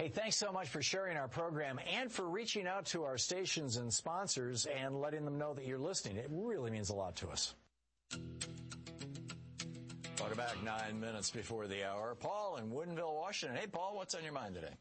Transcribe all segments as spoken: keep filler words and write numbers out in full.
Hey, thanks so much for sharing our program and for reaching out to our stations and sponsors and letting them know that you're listening. It really means a lot to us. Welcome back, nine minutes before the hour. Paul in Woodinville, Washington. Hey, Paul, what's on your mind today?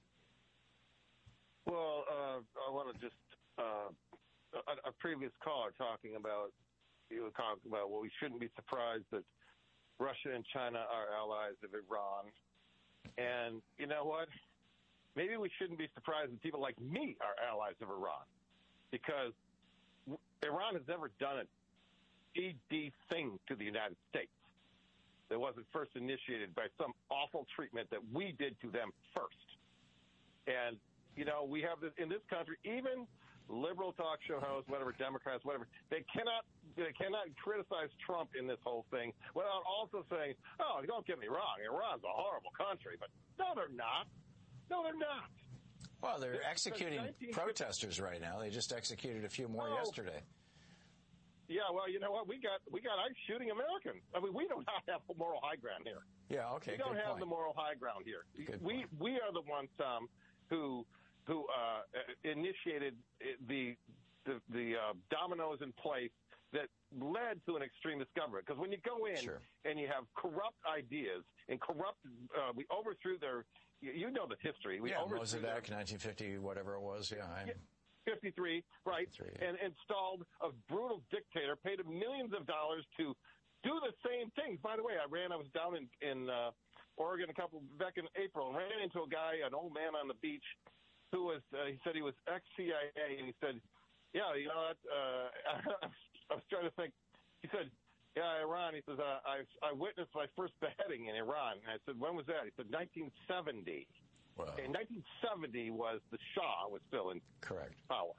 Well, uh, I want to just, uh, a, a previous caller talking about, you were talking about, well, we shouldn't be surprised that Russia and China are allies of Iran. And you know what? Maybe we shouldn't be surprised that people like me are allies of Iran, because Iran has never done a D D thing to the United States that wasn't first initiated by some awful treatment that we did to them first. And, you know, we have this in this country, even liberal talk show hosts, whatever, Democrats, whatever, they cannot they cannot criticize Trump in this whole thing without also saying, oh, don't get me wrong, Iran's a horrible country. But no, they're not. No, they're not. Well, they're executing protesters right now. They just executed a few more oh. yesterday. Yeah, well, you know what? We got we got ICE shooting Americans. I mean, we don't have the moral high ground here. Yeah, okay. We don't good have point. the moral high ground here. Good we point. we are the ones, Tom, who who uh, initiated the the, the uh, dominoes in place that led to an extremist government. Because when you go in Sure. and you have corrupt ideas and corrupt, uh, we overthrew their. You know the history. We yeah, overthrew Mossadegh, their, nineteen fifty, whatever it was. Yeah, I. fifty-three, right, fifty-three, and yeah. installed a brutal dictator, paid him millions of dollars to do the same things. By the way, I ran, I was down in, in uh, Oregon a couple, back in April, and ran into a guy, an old man on the beach, who was, uh, he said he was ex-C I A, and he said, yeah, you know what, uh, I was trying to think, he said, yeah, Iran, he says, uh, I, I witnessed my first beheading in Iran. And I said, when was that? He said, nineteen seventy. Wow. In nineteen seventy was the Shah was still in Correct. power.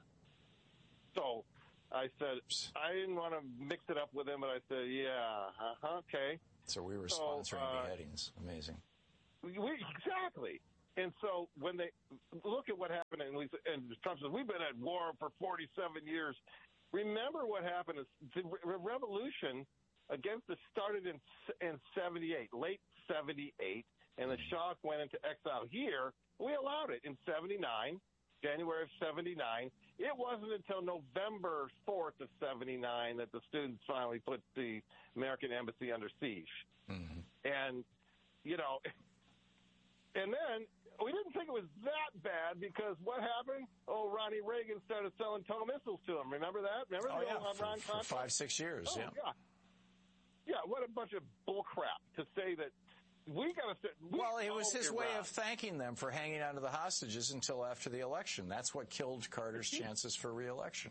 So I said, I didn't want to mix it up with him, but I said, yeah, uh, okay. So we were so, sponsoring uh, beheadings. Amazing. We, we, exactly. And so when they look at what happened, and, we, and Trump says, we've been at war for forty-seven years. Remember what happened is the re- revolution against us started in in seventy-eight, late seventy-eight, and the Shah went into exile here. We allowed it in seventy-nine, January of seventy-nine. It wasn't until November fourth of seventy-nine that the students finally put the American embassy under siege. Mm-hmm. And, you know, and then we didn't think it was that bad because what happened? Oh, Ronnie Reagan started selling total missiles to them. Remember that? Remember Oh, the yeah, old for, Iran for five, six years, oh, yeah. yeah. Yeah, what a bunch of bull crap to say that we got to. Well, it was his Iran. way of thanking them for hanging on to the hostages until after the election. That's what killed Carter's chances for re-election.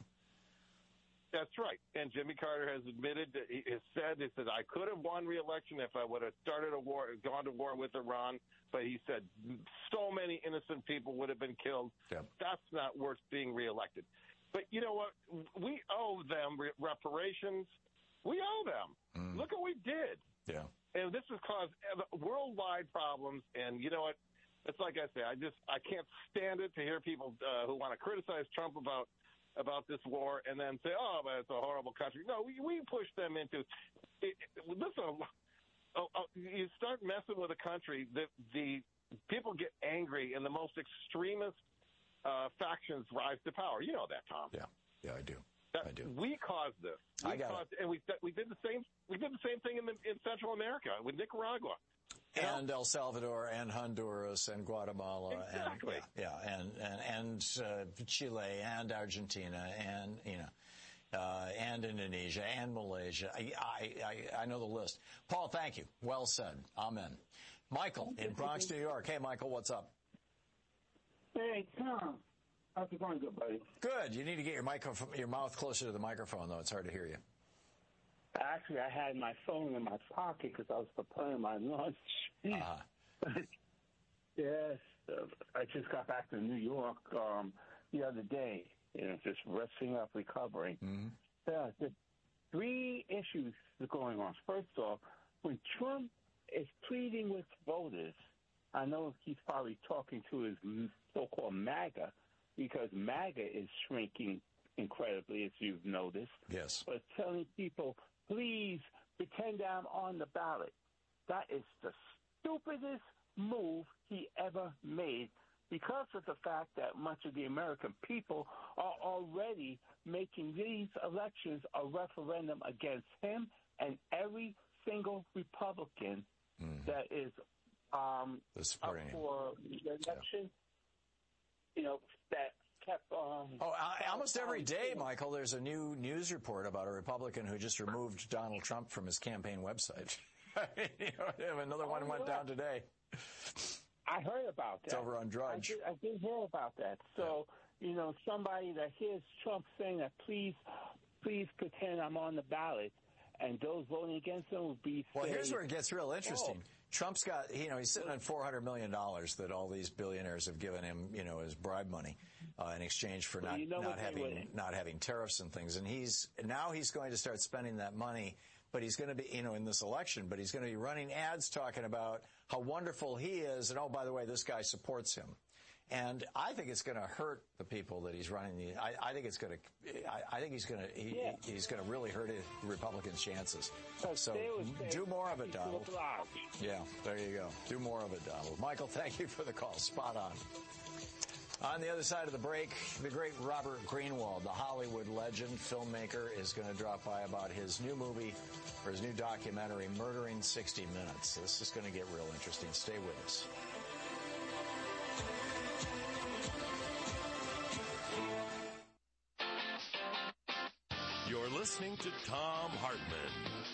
That's right. And Jimmy Carter has admitted, that he has said, he said, I could have won re-election if I would have started a war, gone to war with Iran. But he said so many innocent people would have been killed. Yep. That's not worth being reelected. But you know what? We owe them re- reparations. We owe them. Mm. Look what we did. Yeah. And this has caused worldwide problems. And you know what? It's like I say, I just I can't stand it to hear people uh, who want to criticize Trump about about this war and then say, oh, but it's a horrible country. No, we, we push them into it, it, listen, oh, oh, you start messing with a country, the, the people get angry and the most extremist uh, factions rise to power. You know that, Tom. Yeah, yeah, I do. That, I do. We caused this. We I got caused, it. And we, we did the same we did the same thing in, the, in Central America with Nicaragua. And El Salvador and Honduras and Guatemala exactly. and yeah, yeah and and, and uh, Chile and Argentina and you know uh, and Indonesia and Malaysia. I, I I know the list. Paul, thank you. Well said. Amen. Michael in Bronx, New York. Hey, Michael, what's up? Hey, Tom. How's it going, good buddy? Good. You need to get your microphone, your mouth closer to the microphone, though. It's hard to hear you. Actually, I had my phone in my pocket because I was preparing my lunch. Uh-huh. Yes, uh, I just got back to New York um, the other day, you know, just resting up, recovering. Mm-hmm. Yeah, the three issues are going on. First off, when Trump is pleading with voters, I know he's probably talking to his so-called MAGA, because MAGA is shrinking incredibly, as you've noticed. Yes. But telling people, please pretend I'm on the ballot. That is the stupidest move he ever made, because of the fact that much of the American people are already making these elections a referendum against him and every single Republican mm-hmm. that is um, up for the election, yeah. you know, that kept on. Um, oh, I, almost every day, Michael, there's a new news report about a Republican who just removed Donald Trump from his campaign website. you know, another one oh, went yeah. down today. I heard about that. It's over on Drudge. I did, I did hear about that. So, yeah. you know, somebody that hears Trump saying that, please, please pretend I'm on the ballot, and those voting against him will be. Well, say, here's where it gets real interesting. Oh. Trump's got, you know, he's sitting on four hundred million dollars that all these billionaires have given him, you know, as bribe money uh, in exchange for well, not you know not having not having tariffs and things. And he's now he's going to start spending that money. But he's going to be, you know, in this election, but he's going to be running ads talking about how wonderful he is. And, oh, by the way, this guy supports him. And I think it's going to hurt the people that he's running. The, I, I think it's going to, I, I think he's going to, he, yeah. he's going to really hurt the Republicans' chances. But so do more of it, Donald. Yeah, there you go. Do more of it, Donald. Michael, thank you for the call. Spot on. On the other side of the break, the great Robert Greenwald, the Hollywood legend, filmmaker, is going to drop by about his new movie or his new documentary, Murdering sixty minutes. This is going to get real interesting. Stay with us. You're listening to Thom Hartmann.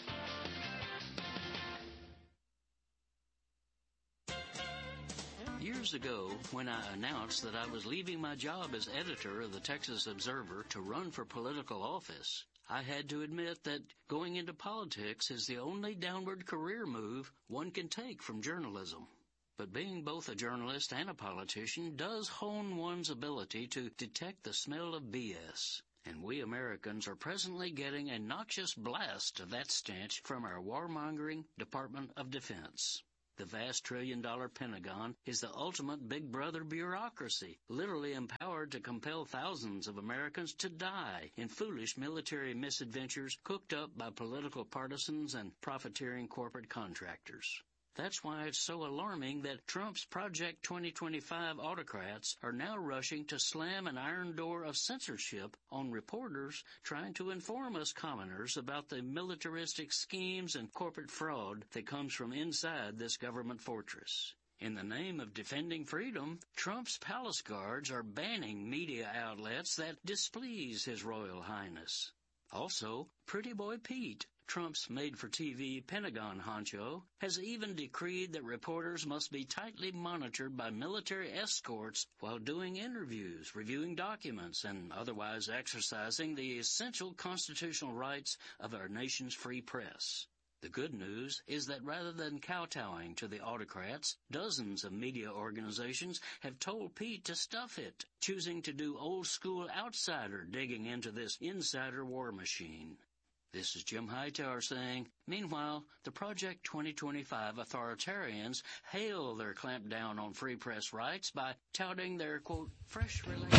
Years ago, when I announced that I was leaving my job as editor of the Texas Observer to run for political office, I had to admit that going into politics is the only downward career move one can take from journalism. But being both a journalist and a politician does hone one's ability to detect the smell of B S. And we Americans are presently getting a noxious blast of that stench from our warmongering Department of Defense. The vast trillion-dollar Pentagon is the ultimate big brother bureaucracy, literally empowered to compel thousands of Americans to die in foolish military misadventures cooked up by political partisans and profiteering corporate contractors. That's why it's so alarming that Trump's Project twenty twenty-five autocrats are now rushing to slam an iron door of censorship on reporters trying to inform us commoners about the militaristic schemes and corporate fraud that comes from inside this government fortress. In the name of defending freedom, Trump's palace guards are banning media outlets that displease His Royal Highness. Also, Pretty Boy Pete, Trump's made-for-T V Pentagon honcho, has even decreed that reporters must be tightly monitored by military escorts while doing interviews, reviewing documents, and otherwise exercising the essential constitutional rights of our nation's free press. The good news is that rather than kowtowing to the autocrats, dozens of media organizations have told Pete to stuff it, choosing to do old-school outsider digging into this insider war machine. This is Jim Hightower saying, meanwhile, the Project twenty twenty-five authoritarians hail their clampdown on free press rights by touting their, quote, fresh relations.